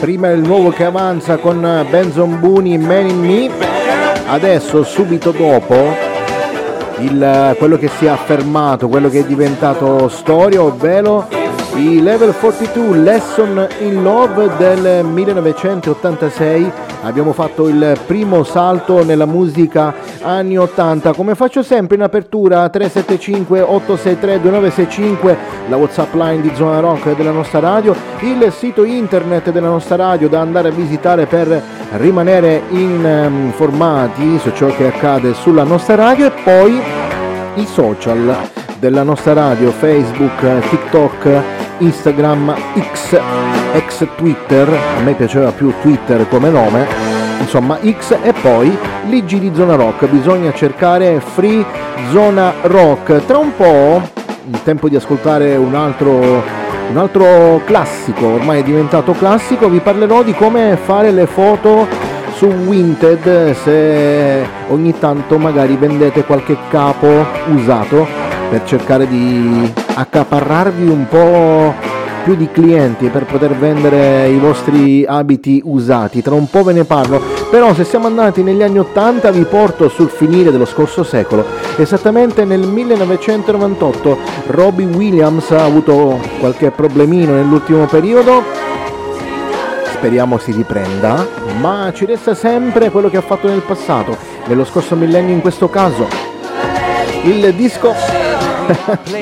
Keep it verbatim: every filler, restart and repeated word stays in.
prima il nuovo che avanza con Benson Boone, Man in Me, adesso subito dopo il, quello che si è affermato, quello che è diventato storia, ovvero i Level quarantadue Lesson in Love del millenovecentottantasei. Abbiamo fatto il primo salto nella musica anni ottanta. Come faccio sempre in apertura, tre sette cinque otto sei tre due nove sei cinque, la WhatsApp line di Zona Rock della nostra radio, il sito internet della nostra radio da andare a visitare per rimanere informati su ciò che accade sulla nostra radio, e poi i social della nostra radio, Facebook, TikTok, Instagram, X, ex Twitter, a me piaceva più Twitter come nome, insomma X, e poi l'I G di Zona Rock, bisogna cercare Free Zona Rock. Tra un po', il tempo di ascoltare un altro, un altro classico, ormai è diventato classico, vi parlerò di come fare le foto su Vinted, se ogni tanto magari vendete qualche capo usato per cercare di accaparrarvi un po' più di clienti per poter vendere i vostri abiti usati. Tra un po' ve ne parlo, però se siamo andati negli anni ottanta vi porto sul finire dello scorso secolo, esattamente nel millenovecentonovantotto. Robbie Williams ha avuto qualche problemino nell'ultimo periodo, speriamo si riprenda, ma ci resta sempre quello che ha fatto nel passato, nello scorso millennio in questo caso, il disco